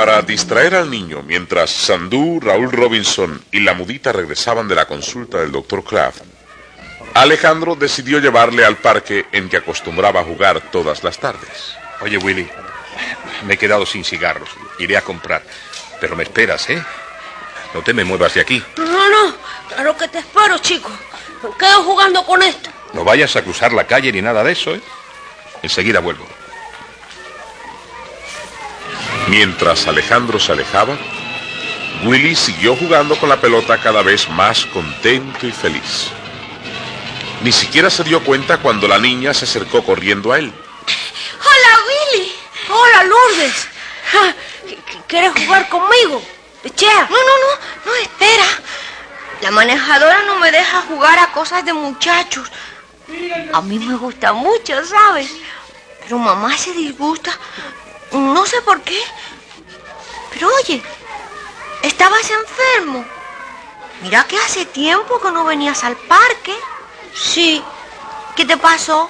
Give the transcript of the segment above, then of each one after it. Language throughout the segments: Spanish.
Para distraer al niño mientras Sandú, Raúl Robinson y la mudita regresaban de la consulta del Dr. Kraft, Alejandro decidió llevarle al parque en que acostumbraba a jugar todas las tardes. Oye, Willy, me he quedado sin cigarros. Iré a comprar. Pero me esperas, ¿eh? No te me muevas de aquí. No, claro que te espero, chico. Me quedo jugando con esto. No vayas a cruzar la calle ni nada de eso, ¿eh? Enseguida vuelvo. Mientras Alejandro se alejaba, Willy siguió jugando con la pelota cada vez más contento y feliz. Ni siquiera se dio cuenta cuando la niña se acercó corriendo a él. ¡Hola, Willy! ¡Hola, Lourdes! ¿Quieres jugar conmigo? Echea. No, espera. La manejadora no me deja jugar a cosas de muchachos. A mí me gusta mucho, ¿sabes? Pero mamá se disgusta. No sé por qué. Pero oye, estabas enfermo. Mira que hace tiempo que no venías al parque. Sí. ¿Qué te pasó?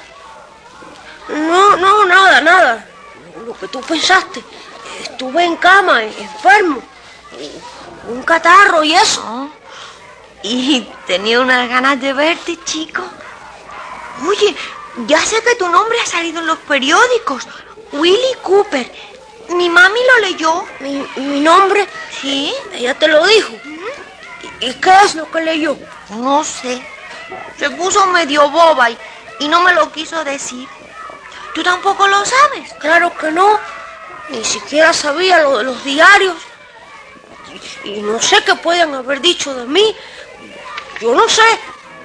No, nada. Lo que tú pensaste. Estuve en cama, enfermo. Un catarro y eso. Y tenía unas ganas de verte, chico. Oye, ya sé que tu nombre ha salido en los periódicos. Willy Cooper. Mi mami lo leyó. ¿Mi nombre? Sí. Ella te lo dijo. ¿Y qué es lo que leyó? No sé. Se puso medio boba y no me lo quiso decir. ¿Tú tampoco lo sabes? Claro que no. Ni siquiera sabía lo de los diarios. Y no sé qué pueden haber dicho de mí. Yo no sé.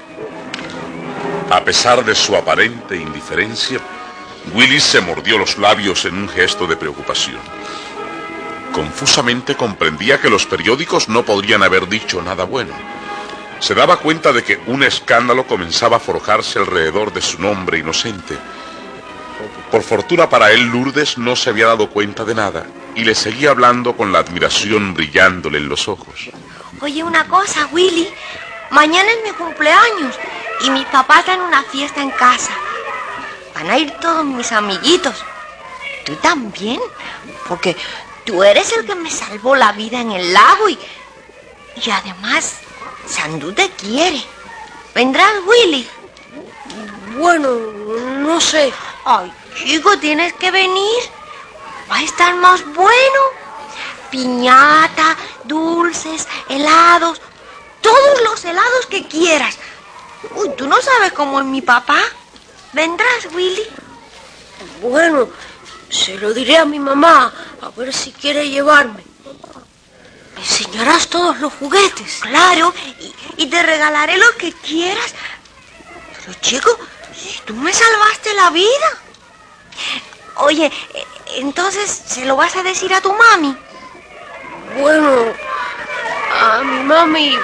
A pesar de su aparente indiferencia, Willy se mordió los labios en un gesto de preocupación. Confusamente comprendía que los periódicos no podrían haber dicho nada bueno. Se daba cuenta de que un escándalo comenzaba a forjarse alrededor de su nombre inocente. Por fortuna para él, Lourdes no se había dado cuenta de nada y le seguía hablando con la admiración brillándole en los ojos. Oye, una cosa, Willy. Mañana es mi cumpleaños y mis papás dan una fiesta en casa. Van a ir todos mis amiguitos. Tú también, porque tú eres el que me salvó la vida en el lago y además, Sandú te quiere. ¿Vendrás, Willy? Bueno, no sé. Ay, chico, tienes que venir. Va a estar más bueno. Piñata, dulces, helados. Todos los helados que quieras. Uy, ¿tú no sabes cómo es mi papá? ¿Vendrás, Willy? Bueno, se lo diré a mi mamá, a ver si quiere llevarme. ¿Me enseñarás todos los juguetes? Claro, y te regalaré lo que quieras. Pero, chico, si tú me salvaste la vida. Oye, entonces, ¿se lo vas a decir a tu mami? Bueno, a mi mami.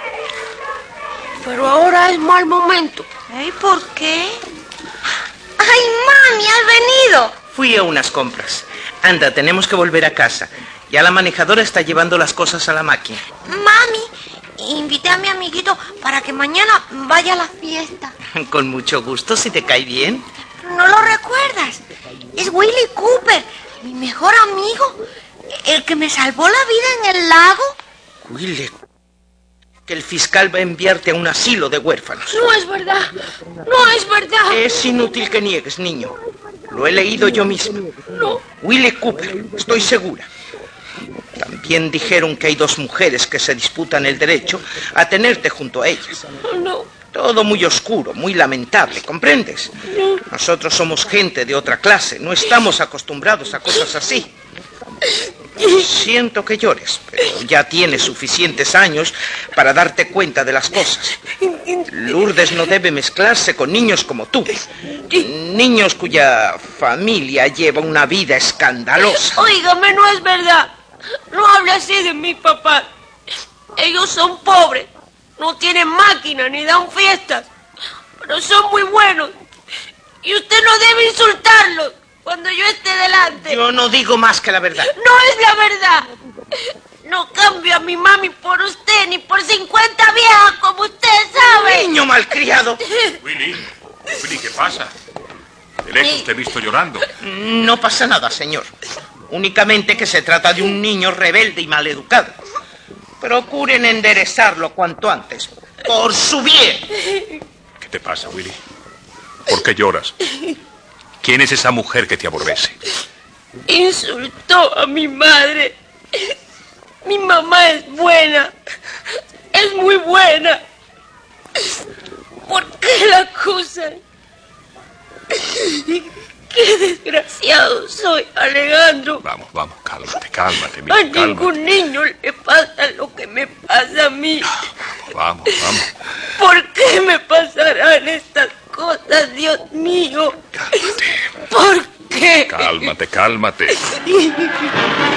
Pero ahora es mal momento. ¿Y por qué? ¡Ay, mami, has venido! Fui a unas compras. Anda, tenemos que volver a casa. Ya la manejadora está llevando las cosas a la máquina. Mami, invité a mi amiguito para que mañana vaya a la fiesta. Con mucho gusto, si te cae bien. ¿No lo recuerdas? Es Willy Cooper, mi mejor amigo. El que me salvó la vida en el lago. Willy, que el fiscal va a enviarte a un asilo de huérfanos. No es verdad. No es verdad. Es inútil que niegues, niño. Lo he leído yo mismo. No. Willy Cooper, estoy segura. También dijeron que hay dos mujeres que se disputan el derecho a tenerte junto a ellas. No. Todo muy oscuro, muy lamentable, ¿comprendes? Nosotros somos gente de otra clase, no estamos acostumbrados a cosas así. Siento que llores, pero ya tienes suficientes años para darte cuenta de las cosas. Lourdes no debe mezclarse con niños como tú. Niños cuya familia lleva una vida escandalosa. Óigame, no es verdad. No hable así de mi papá. Ellos son pobres. No tienen máquina ni dan fiestas. Pero son muy buenos. Y usted no debe insultarlos cuando yo esté delante. Yo no digo más que la verdad. No es la verdad. No cambio a mi mami por usted ni por 50 viejas como usted sabe. Niño malcriado. Willy, ¿qué pasa? De lejos te he visto llorando. No pasa nada, señor. Únicamente que se trata de un niño rebelde y maleducado. Procuren enderezarlo cuanto antes, por su bien. ¿Qué te pasa, Willy? ¿Por qué lloras? ¿Quién es esa mujer que te aborrece? Insultó a mi madre. Mi mamá es buena. Es muy buena. ¿Por qué la acusan? ¡Qué desgraciado soy, Alejandro! Vamos, cálmate, cálmate. A ningún niño le pasa lo que me pasa a mí. Vamos. ¿Por qué me pasarán estas cosas, Dios mío? Cálmate. ¿Por qué? Cálmate.